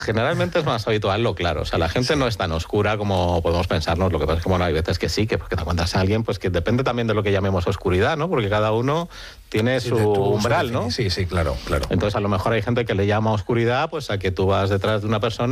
Generalmente es más habitual lo claro, o sea, la gente no es tan oscura como podemos pensarnos, lo que pasa es que, bueno, hay veces que sí, que porque te encuentras a alguien, pues que depende también de lo que llamemos oscuridad, ¿no? Porque cada uno tiene su umbral, ¿no? Sí, claro. Entonces, a lo mejor hay gente que le llama oscuridad, pues a que tú vas detrás de una persona